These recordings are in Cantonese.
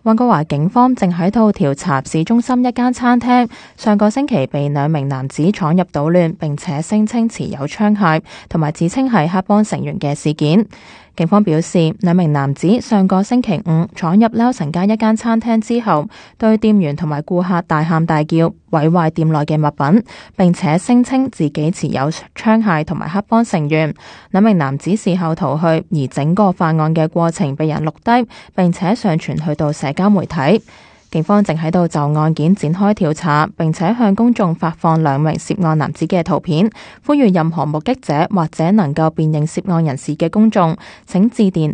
溫哥華警方正喺度調查市中心一間餐廳上個星期被兩名男子闖入搗亂，並且聲稱持有槍械，同埋自稱係黑幫成員嘅事件。警方表示，兩名男子上個星期五闖入撈城街一間餐廳之後，對店員同埋顧客大喊大叫，毀壞店內嘅物品，並且聲稱自己持有槍械同埋黑幫成員。兩名男子事後逃去，而整個犯案嘅過程被人錄低，並且上傳去到社交媒體。警方正喺度就案件展開調查，並且向公眾發放兩名涉案男子嘅圖片，呼籲任何目擊者或者能夠辨認涉案人士嘅公眾，請致電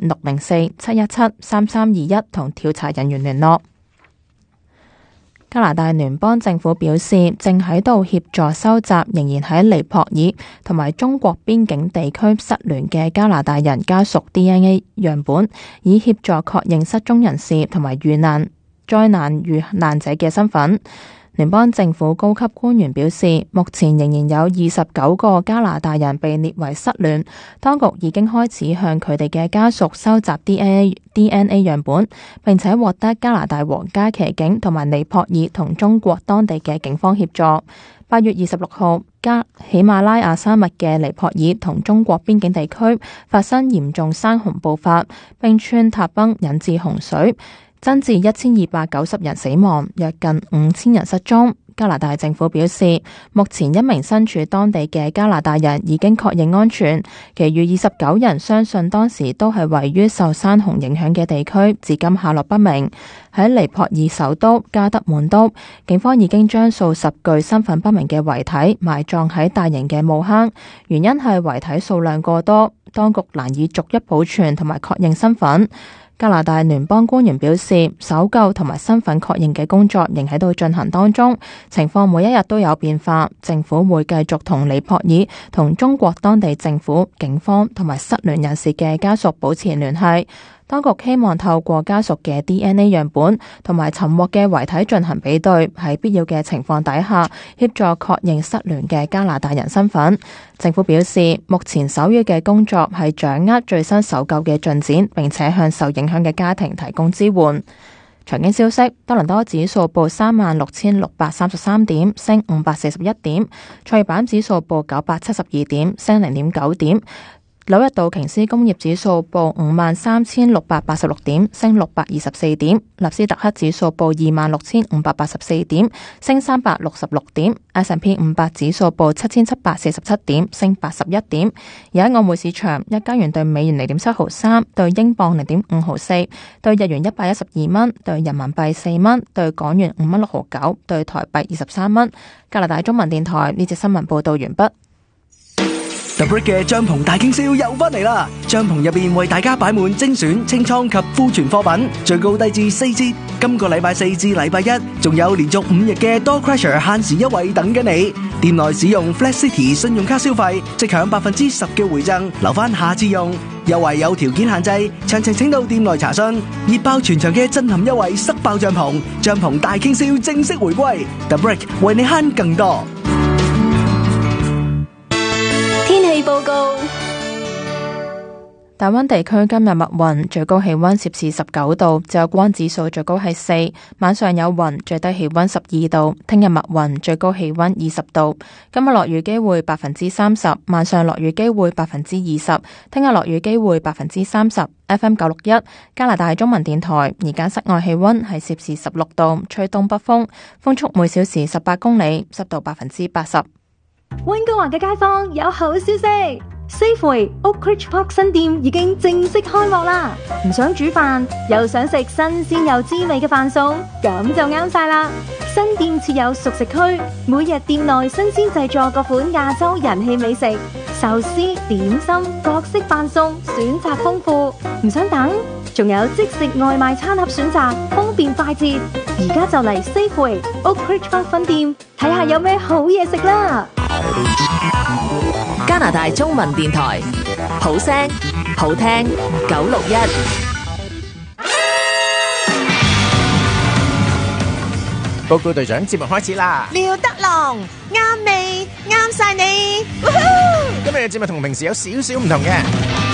604-717-3321同調查人員聯絡。加拿大聯邦政府表示，正喺度協助收集仍然喺尼泊爾同埋中國邊境地區失聯嘅加拿大人家屬 DNA 樣本，以協助確認失蹤人士同埋災難遇難者嘅身份。聯邦政府高級官員表示，目前仍然有29個加拿大人被列為失聯，當局已經開始向佢哋嘅家屬收集 DNA 樣本，並且獲得加拿大皇家騎警同埋尼泊爾同中國當地嘅警方協助。8月26號，喜馬拉雅山脈嘅尼泊爾同中國邊境地區發生嚴重山洪暴發，冰川塌崩引致洪水，增至1290人死亡，約近5000人失蹤。加拿大政府表示，目前一名身處當地嘅加拿大人已經確認安全，其餘29人相信當時都係位於受山洪影響嘅地區，至今下落不明。喺尼泊爾首都加德滿都，警方已經將數十具身份不明嘅遺體埋葬喺大型嘅墓坑，原因係遺體數量過多，當局難以逐一保存同埋確認身份。加拿大聯邦官員表示，搜救同埋身份確認嘅工作仍喺度進行當中，情況每一日都有變化。政府會繼續同尼泊爾同中國當地政府、警方同埋失聯人士嘅家屬保持聯繫。當局希望透過家屬嘅 DNA 樣本同埋尋獲嘅遺體進行比對，喺必要嘅情況底下協助確認失聯嘅加拿大人身份。政府表示，目前首要嘅工作係掌握最新搜救嘅進展，並且向受影響嘅家庭提供支援。財經消息，多倫多指數報36,633點，升541點；創業板指數報972點，升0.9點。紐約道瓊斯工業指數報53,686點，升624點；納斯達克指數報26,584點，升366點；S&P 500指數報7,747點，升81點。而喺澳匯市場，一加元兌美元0.753，兌英鎊0.554，兌日元112蚊，兌人民幣4蚊，兌港元5蚊6毫9，兌台幣23蚊。加拿大中文電台呢節新聞報道完畢。 The Brick 嘅帳篷大傾銷又翻嚟啦！帳篷入邊為大家擺滿精選清倉及庫存貨品，最高低至4折。今個禮拜4至禮拜1，仲有連續5日嘅 Door Crusher 限時優惠等緊你。店內使用 Flat City 信用卡消費，即享10%嘅回贈，留翻下次用。優惠有條件限制，詳情請到店內查詢。熱爆全場嘅震撼優惠，塞爆帳篷，帳篷大傾銷正式回歸。The Brick 為你慳更多。 報告： 大溫地區今日密雲，最高氣溫攝氏19度，晝光指數最高係4，晚上有雲，最低氣溫12度。聽日密雲，最高氣溫20度。今日落雨機會30%，晚上落雨機會20%，聽日落雨機會30%。FM 961加拿大中文電台，而家室外氣溫係攝氏16度，吹東北風，風速每小時18公里，濕度80%。 溫哥華嘅街坊有好消息 ，Safeway Oak Ridge Park 新店已經正式開幕啦！唔想煮飯，又想食新鮮又滋味嘅飯餸，咁就啱晒啦！新店設有熟食區，每日店內新鮮製作各款亞洲人氣美食，壽司、點心、各式飯餸，選擇豐富。唔想等，仲有即食外賣餐盒選擇，方便快捷。而家就嚟 Safeway Oak Ridge Park 分店，睇下有咩好嘢食啦！ 加拿大中文電台，好聲好聽961。 報告隊長，節目開始啦！ 廖德龍，啱味，啱晒你！ 今日嘅節目同平時有少少唔同嘅。